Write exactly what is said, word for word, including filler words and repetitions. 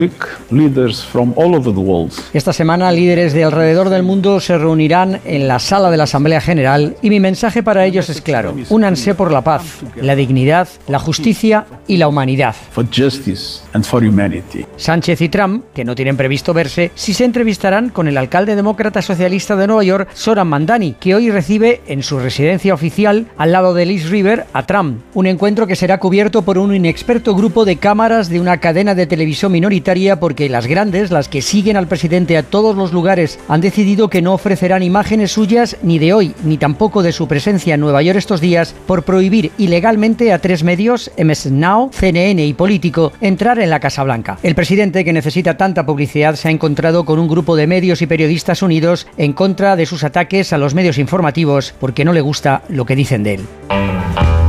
Esta semana, líderes de alrededor del mundo se reunirán en la sala de la Asamblea General y mi mensaje para ellos es claro: únanse por la paz, la dignidad, la justicia y la humanidad. Sánchez y Trump, que no tienen previsto verse, sí se entrevistarán con el alcalde demócrata socialista de Nueva York, Zoran Mandani, que hoy recibe en su residencia oficial al lado de East River a Trump. Un encuentro que será cubierto por un inexperto grupo de cámaras de una cadena de televisión minoritaria, porque las grandes, las que siguen al presidente a todos los lugares, han decidido que no ofrecerán imágenes suyas ni de hoy, ni tampoco de su presencia en Nueva York estos días, por prohibir ilegalmente a tres medios, M S Now, C N N y Político, entrar en la Casa Blanca. El presidente, que necesita tanta publicidad, se ha encontrado con un grupo de medios y periodistas unidos en contra de sus ataques a los medios informativos, porque no le gusta lo que dicen de él.